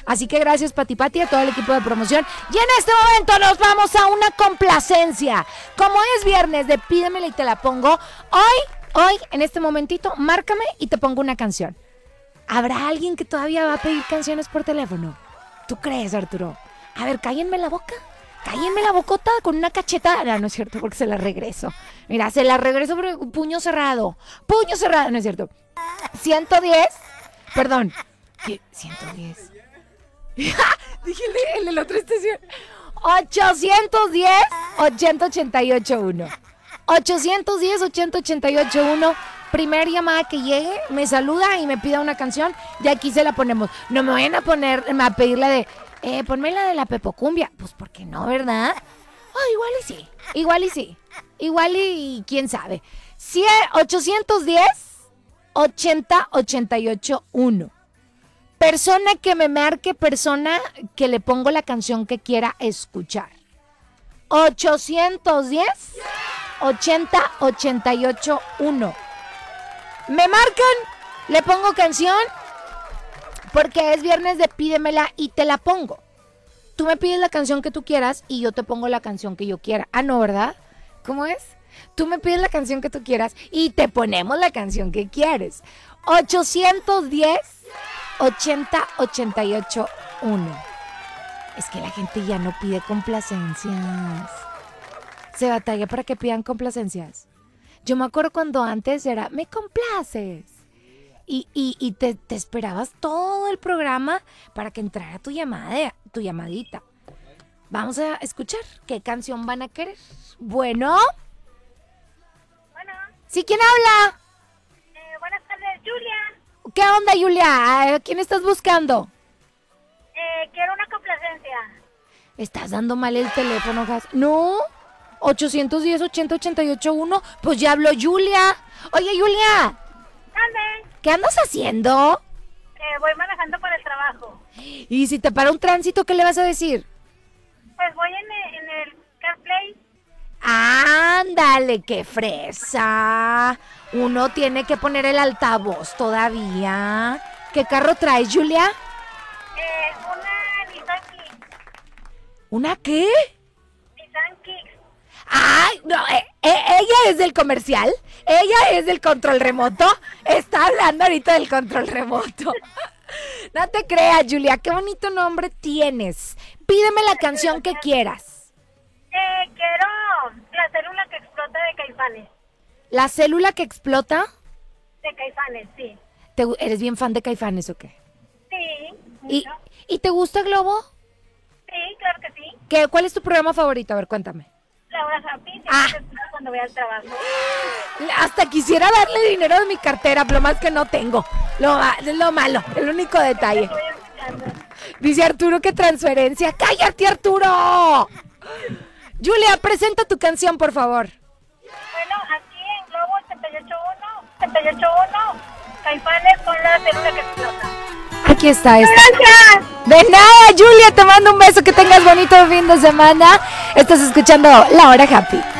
Así que gracias Pati Pati, a todo el equipo de promoción. Y en este momento nos vamos a una complacencia. Como es viernes de Pídemela y te la pongo, hoy, en este momentito, márcame y te pongo una canción. ¿Habrá alguien que todavía va a pedir canciones por teléfono? ¿Tú crees, Arturo? A ver, cállenme la boca. Cállenme la bocota con una cachetada. No es cierto, porque se la regreso. Mira, se la regreso pero puño cerrado. Puño cerrado, no es cierto. 110. Perdón. ¿Qué? 110. Dije el de la otra estación. 810-80881. 810-80881. Primer llamada que llegue, me saluda y me pida una canción. Y aquí se la ponemos. No me vayan a pedir la de... ponme la de la Pepocumbia. Pues, ¿por qué no, verdad? Oh, igual y sí. Igual y quién sabe. 810-80-881. Persona que me marque, persona que le pongo la canción que quiera escuchar. 810-80-881. Me marcan, le pongo canción, porque es viernes de Pídemela y te la pongo. Tú me pides la canción que tú quieras y yo te pongo la canción que yo quiera. Ah, no, ¿verdad? ¿Cómo es? Tú me pides la canción que tú quieras y te ponemos la canción que quieres. 810-80-881. Es que la gente ya no pide complacencias. Se batalla para que pidan complacencias. Yo me acuerdo cuando antes era, me complaces. Y te esperabas todo el programa para que entrara tu llamadita. Vamos a escuchar qué canción van a querer. Bueno. ¿Sí? ¿Quién habla? Buenas tardes, Julia. ¿Qué onda, Julia? ¿A quién estás buscando? Quiero una complacencia. ¿Estás dando mal el teléfono, Gas? No. 810-80-881. Pues ya habló Julia. Oye, Julia. ¿Dónde? ¿Qué andas haciendo? Voy manejando para el trabajo. Y si te para un tránsito, ¿qué le vas a decir? Pues voy en el CarPlay. Ándale, qué fresa. Uno tiene que poner el altavoz todavía. ¿Qué carro traes, Julia? Una Nissan Kicks. ¿Una qué? Nissan Kicks. Ay, no, ella es del comercial. Ella es del control remoto. Está hablando ahorita del control remoto. No te creas, Julia, qué bonito nombre tienes. Pídeme la canción que quieras. Quiero La célula que explota de Caifanes. ¿La célula que explota? De Caifanes, sí. ¿Eres bien fan de Caifanes o qué? Sí, mucho. ¿Y te gusta Globo? Sí, claro que sí. ¿Cuál es tu programa favorito? A ver, cuéntame. La hora happy, siempre te escucho cuando voy al trabajo. Hasta quisiera darle dinero de mi cartera, lo más que no tengo. Es lo malo, el único detalle. Estoy escuchando. Dice Arturo que transferencia. ¡Cállate, Arturo! Julia, presenta tu canción, por favor. Bueno, aquí en Globo 88.1, Caifanes con La célula que explota. Aquí está esta. ¡Gracias! De nada, Julia, te mando un beso, que tengas bonito fin de semana. Estás escuchando La Hora Happy.